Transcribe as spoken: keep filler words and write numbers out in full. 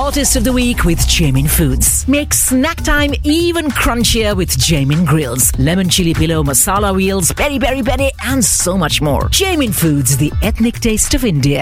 Hottest of the week with Jamin Foods. Make snack time even crunchier with Jamin Grills, lemon chili pillow, masala wheels, peri peri peri, and so much more. Jamin Foods, the ethnic taste of India.